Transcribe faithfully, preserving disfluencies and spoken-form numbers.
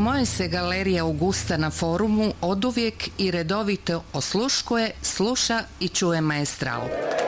moje se galerija Augusta na forumu oduvijek i redovito osluškuje, sluša i čuje Maestral.